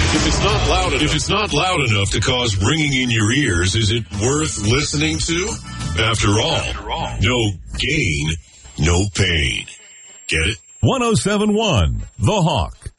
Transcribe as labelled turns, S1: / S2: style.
S1: If it's not loud enough to cause ringing in your ears, is it worth listening to? After all, no gain, no pain. Get it?
S2: 107.1 The Hawk.